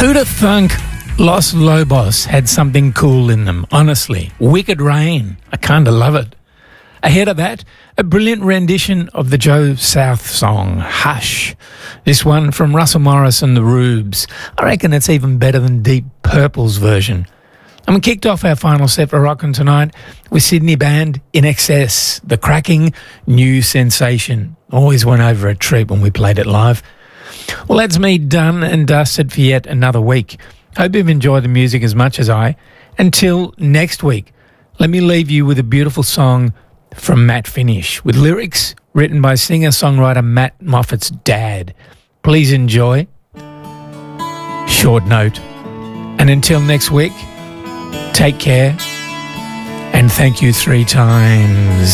Who'd have thunk Los Lobos had something cool in them, honestly. Wicked Rain. I kind of love it. Ahead of that, a brilliant rendition of the Joe South song, Hush. This one from Russell Morris and the Rubes. I reckon it's even better than Deep Purple's version. And we kicked off our final set for Rockin' tonight with Sydney band In Excess, the cracking new sensation. Always went over a treat when we played it live. Well, that's me done and dusted for yet another week. Hope you've enjoyed the music as much as I. Until next week, let me leave you with a beautiful song from Matt Finish, with lyrics written by singer-songwriter Matt Moffat's dad. Please enjoy. Short note. And until next week, take care and thank you 3 times.